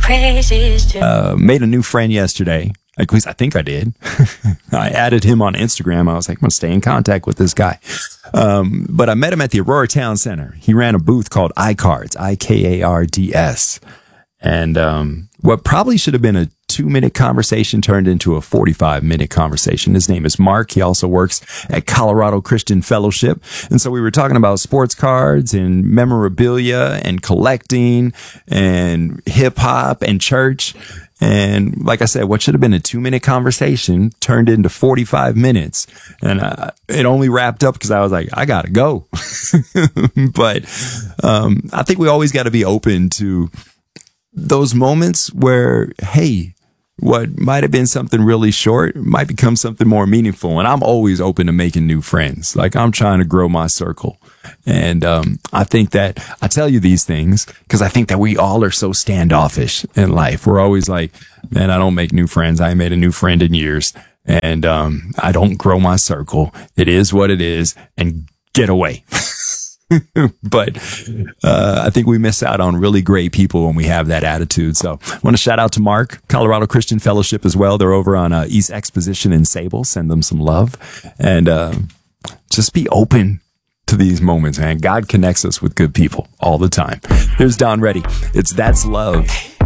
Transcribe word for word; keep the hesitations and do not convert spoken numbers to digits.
Uh, made a new friend yesterday. At least I think I did. I added him on Instagram. I was like, I'm going to stay in contact with this guy. Um, but I met him at the Aurora Town Center. He ran a booth called iCards, I K A R D S. And um, what probably should have been a two-minute conversation turned into a forty-five minute conversation. His name is Mark. He also works at Colorado Christian Fellowship. And so we were talking about sports cards and memorabilia and collecting and hip-hop and church. And like I said, what should have been a two-minute conversation turned into forty-five minutes. And uh, it only wrapped up because I was like, I got to go. But um, I think we always got to be open to those moments where, hey, what might have been something really short might become something more meaningful. And I'm always open to making new friends. Like, I'm trying to grow my circle. And um, I think that I tell you these things because I think that we all are so standoffish in life. We're always like, man, I don't make new friends. I ain't made a new friend in years. And um, I don't grow my circle. It is what it is. And get away. But uh, I think we miss out on really great people when we have that attitude. So I want to shout out to Mark, Colorado Christian Fellowship as well. They're over on uh, East Exposition in Sable. Send them some love. And uh, just be open to these moments, man. God connects us with good people all the time. Here's Don Reddy. It's That's Love.